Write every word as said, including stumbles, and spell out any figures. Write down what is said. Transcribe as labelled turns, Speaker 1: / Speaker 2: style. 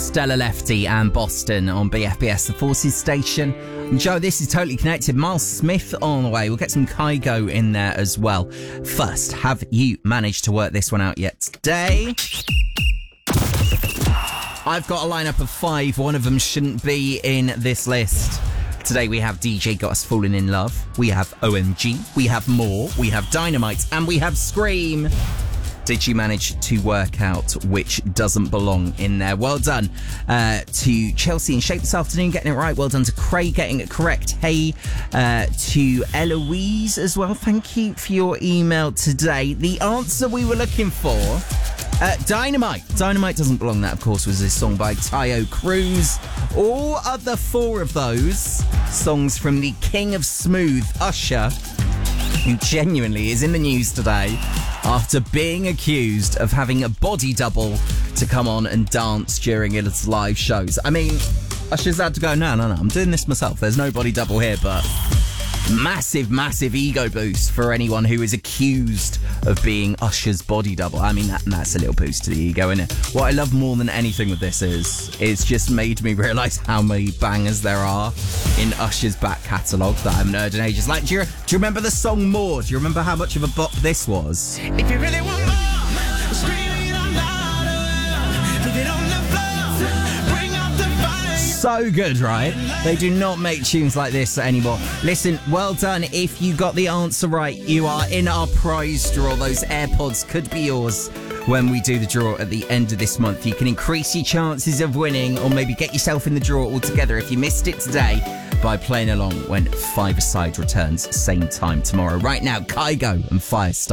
Speaker 1: Stella Lefty and Boston on B F B S, the Forces station. And Joe, this is Totally Connected. Miles Smith on the way. We'll get some Kygo in there as well. First, have you managed to work this one out yet today? I've got a lineup of five. One of them shouldn't be in this list. Today we have D J Got Us Falling in Love. We have O M G. We have More. We have Dynamite. And we have Scream. Did you manage to work out which doesn't belong in there? Well done uh, to Chelsea in Shape this afternoon, getting it right. Well done to Craig getting it correct. Hey uh, to Eloise as well. Thank you for your email today. The answer we were looking for, uh, Dynamite. Dynamite doesn't belong. That, of course, was a song by Tayo Cruz. All other four of those songs from the King of Smooth, Usher, who genuinely is in the news today after being accused of having a body double to come on and dance during his live shows. I mean, Usher's had to go, no, no, no, I'm doing this myself. There's no body double here, but massive, massive ego boost for anyone who is accused of being Usher's body double. I mean, that, that's a little boost to the ego, isn't it? What I love more than anything with this is it's just made me realise how many bangers there are in Usher's back catalogue that I haven't heard in ages. Like, do you, do you remember the song More? Do you remember how much of a bop this was?
Speaker 2: If you really want more, scream it out louder. Leave it on the floor, bring out the fire.
Speaker 1: So good, right? They do not make tunes like this anymore. Listen, well done. If you got the answer right, you are in our prize draw. Those AirPods could be yours when we do the draw at the end of this month. You can increase your chances of winning or maybe get yourself in the draw altogether if you missed it today by playing along when Five-A-Side returns same time tomorrow. Right now, Kygo and Firestar.